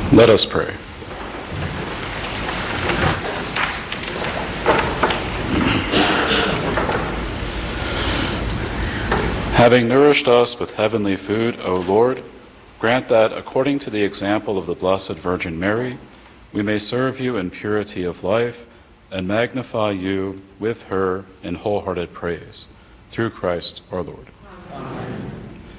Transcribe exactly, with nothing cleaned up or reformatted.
Let us pray. Having nourished us with heavenly food, O Lord, grant that, according to the example of the Blessed Virgin Mary, we may serve you in purity of life and magnify you with her in wholehearted praise. Through Christ our Lord. Amen.